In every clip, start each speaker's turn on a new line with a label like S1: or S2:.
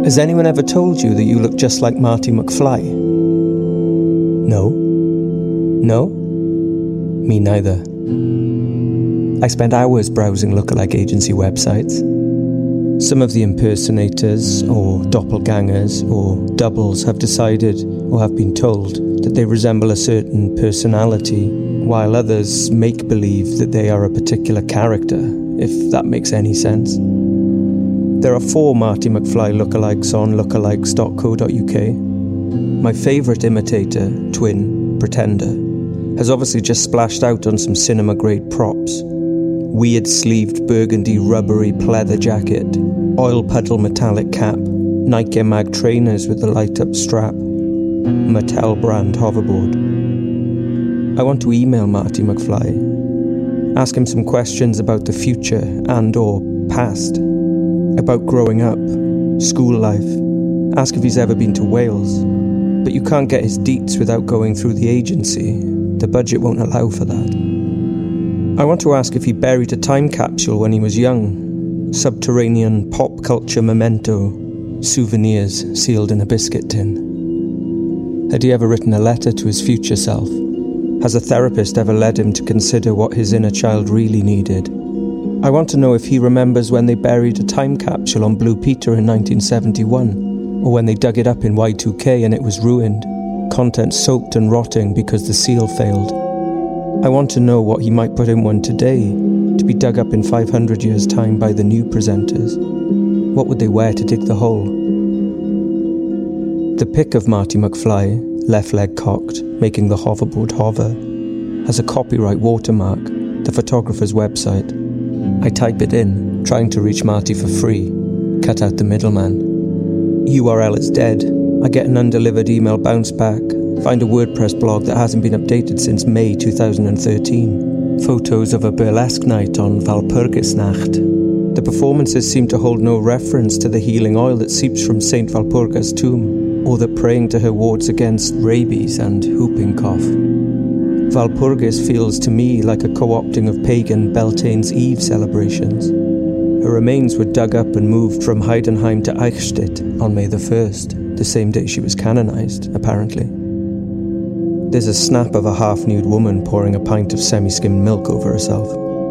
S1: Has anyone ever told you that you look just like Marty McFly? No? No? Me neither. I spent hours browsing lookalike agency websites. Some of the impersonators, or doppelgangers, or doubles have decided, or have been told, that they resemble a certain personality, while others make believe that they are a particular character, if that makes any sense. There are 4 Marty McFly lookalikes on lookalikes.co.uk. My favourite imitator, twin, Pretender, has obviously just splashed out on some cinema-grade props. Weird sleeved burgundy rubbery pleather jacket, oil puddle metallic cap, Nike Mag trainers with the light-up strap, Mattel brand hoverboard. I want to email Marty McFly, ask him some questions about the future and or past, about growing up, school life, ask if he's ever been to Wales, but you can't get his deets without going through the agency. The budget won't allow for that. I want to ask if he buried a time capsule when he was young, subterranean pop culture memento, souvenirs sealed in a biscuit tin. Had he ever written a letter to his future self? Has a therapist ever led him to consider what his inner child really needed? I want to know if he remembers when they buried a time capsule on Blue Peter in 1971, or when they dug it up in Y2K and it was ruined, content soaked and rotting because the seal failed. I want to know what he might put in one today, to be dug up in 500 years' time by the new presenters. What would they wear to dig the hole? The pic of Marty McFly, left leg cocked, making the hoverboard hover, has a copyright watermark, the photographer's website. I type it in, trying to reach Marty for free, cut out the middleman. URL is dead. I get an undelivered email bounce back, find a WordPress blog that hasn't been updated since May 2013. Photos of a burlesque night on Walpurgisnacht. The performances seem to hold no reference to the healing oil that seeps from St. Walpurga's tomb, or that praying to her wards against rabies and whooping cough. Walpurgis feels to me like a co-opting of pagan Beltane's Eve celebrations. Her remains were dug up and moved from Heidenheim to Eichstätt on May the 1st, the same day she was canonized, apparently. There's a snap of a half-nude woman pouring a pint of semi-skimmed milk over herself.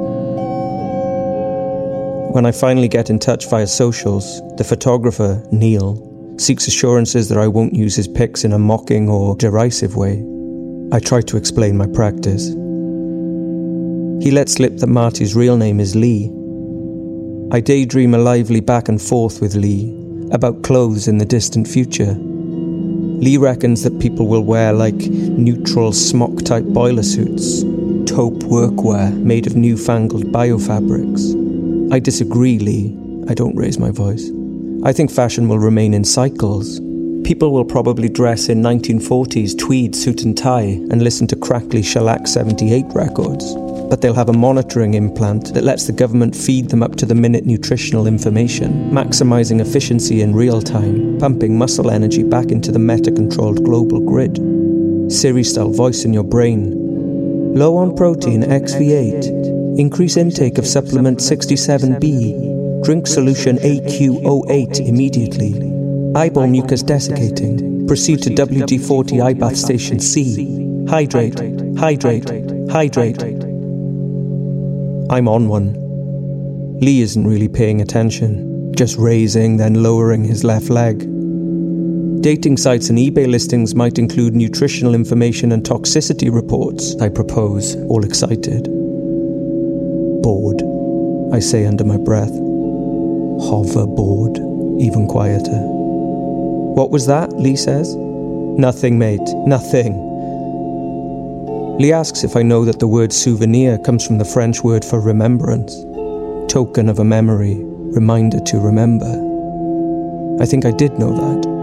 S1: When I finally get in touch via socials, the photographer, Neil, seeks assurances that I won't use his pics in a mocking or derisive way. I try to explain my practice. He lets slip that Marty's real name is Lee. I daydream a lively back and forth with Lee about clothes in the distant future. Lee reckons that people will wear like neutral smock-type boiler suits, taupe workwear made of newfangled biofabrics. I disagree, Lee. I don't raise my voice. I think fashion will remain in cycles. People will probably dress in 1940s tweed suit and tie and listen to crackly shellac 78 records. But they'll have a monitoring implant that lets the government feed them up to the minute nutritional information, maximising efficiency in real time, pumping muscle energy back into the meta-controlled global grid. Siri-style voice in your brain. Low on protein XV8. Increase intake of supplement 67B. Drink solution AQ08 immediately. Eyeball mucus desiccating. Proceed to WD-40 eye bath station C. Hydrate, hydrate, hydrate. I'm on one. Lee isn't really paying attention, just raising, then lowering his left leg. Dating sites and eBay listings might include nutritional information and toxicity reports, I propose, all excited. Bored, I say under my breath. Hoverboard, even quieter. What was that? Lee says. Nothing, mate, nothing. Lee asks if I know that the word souvenir comes from the French word for remembrance. Token of a memory, reminder to remember. I think I did know that.